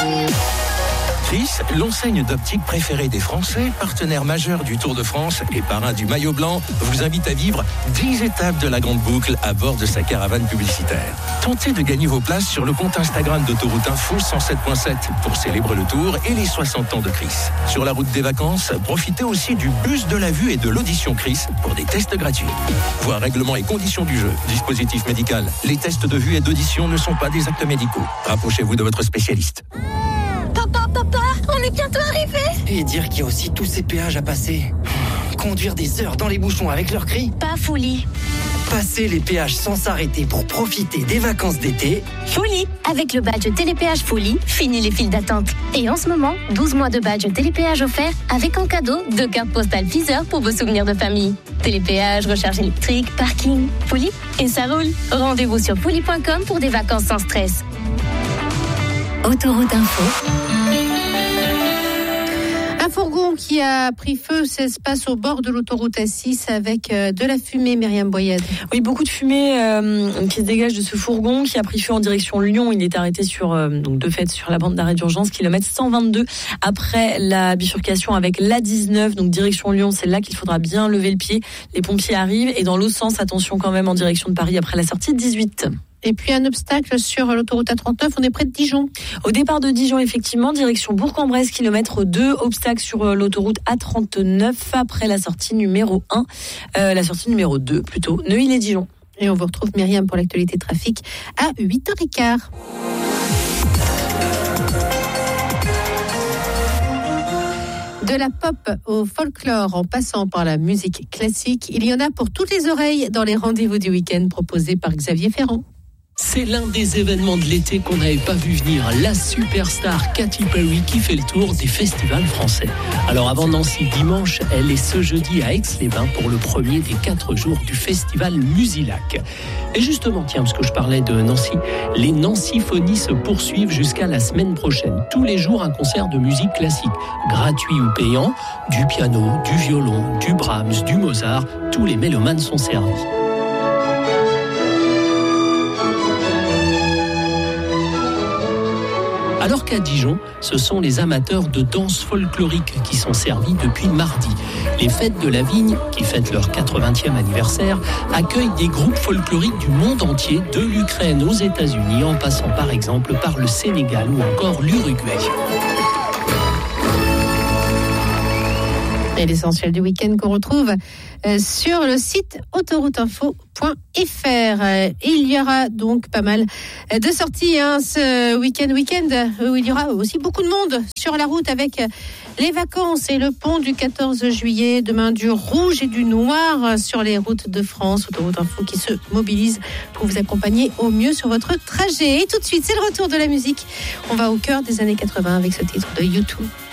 Chris, l'enseigne d'optique préférée des Français, partenaire majeur du Tour de France et parrain du maillot blanc, vous invite à vivre 10 étapes de la Grande Boucle à bord de sa caravane publicitaire. Tentez de gagner vos places sur le compte Instagram d'Autoroute Info 107.7 pour célébrer le Tour et les 60 ans de Chris. Sur la route des vacances, profitez aussi du bus de la vue et de l'audition Chris pour des tests gratuits. Voir règlements et conditions du jeu, dispositif médical. Les tests de vue et d'audition ne sont pas des actes médicaux. Rapprochez-vous de votre spécialiste. Papa, on est bientôt arrivé. Et dire qu'il y a aussi tous ces péages à passer. Conduire des heures dans les bouchons avec leurs cris. Pas folie. Passer les péages sans s'arrêter pour profiter des vacances d'été. Folie. Avec le badge Télépéage Folie, fini les files d'attente. Et en ce moment, 12 mois de badge Télépéage offert avec en cadeau 2 cartes postales Deezer pour vos souvenirs de famille. Télépéage, recharge électrique, parking, Folie et ça roule. Rendez-vous sur folie.com pour des vacances sans stress. Autoroute Info. Un fourgon qui a pris feu, ça se passe au bord de l'autoroute A6 avec de la fumée, Myriam Boyade. Oui, beaucoup de fumée qui se dégage de ce fourgon qui a pris feu en direction Lyon. Il est arrêté donc de fait sur la bande d'arrêt d'urgence, kilomètre 122 après la bifurcation avec l'A19, donc direction Lyon. C'est là qu'il faudra bien lever le pied. Les pompiers arrivent et dans l'autre sens, attention quand même en direction de Paris après la sortie 18. Et puis un obstacle sur l'autoroute A39, on est près de Dijon. Au départ de Dijon, effectivement, direction Bourg-en-Bresse, kilomètre 2, obstacle sur l'autoroute A39 après la sortie numéro 1, la sortie numéro 2 plutôt, Neuilly-les-Dijon. Et on vous retrouve Myriam pour l'actualité trafic à 8h15. De la pop au folklore en passant par la musique classique, il y en a pour toutes les oreilles dans les rendez-vous du week-end proposés par Xavier Ferrand. C'est l'un des événements de l'été qu'on n'avait pas vu venir, la superstar Katy Perry qui fait le tour des festivals français. Alors avant Nancy dimanche, elle est ce jeudi à Aix-les-Bains pour le premier des 4 jours du festival Musilac. Et justement, tiens, parce que je parlais de Nancy, les Nancyphonies se poursuivent jusqu'à la semaine prochaine. Tous les jours, un concert de musique classique, gratuit ou payant, du piano, du violon, du Brahms, du Mozart, tous les mélomanes sont servis. Alors qu'à Dijon, ce sont les amateurs de danse folklorique qui sont servis depuis mardi. Les Fêtes de la Vigne, qui fêtent leur 80e anniversaire, accueillent des groupes folkloriques du monde entier, de l'Ukraine aux États-Unis, en passant par exemple par le Sénégal ou encore l'Uruguay. Et l'essentiel du week-end qu'on retrouve sur le site autorouteinfo.fr. Il y aura donc pas mal de sorties ce week-end où il y aura aussi beaucoup de monde sur la route avec les vacances et le pont du 14 juillet. Demain, du rouge et du noir sur les routes de France. Autoroute Info qui se mobilise pour vous accompagner au mieux sur votre trajet. Et tout de suite, c'est le retour de la musique. On va au cœur des années 80 avec ce titre de U2.